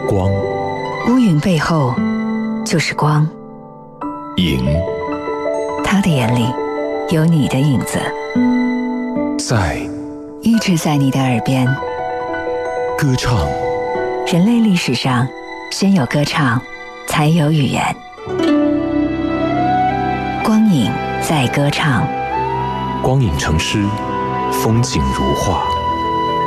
光， 乌云背后就是光， 影他的眼里有你的影子， 在一直在你的耳边。 歌唱。 人类历史上，先有歌唱，才有语言。光影在歌唱， 光影成诗，风景如画。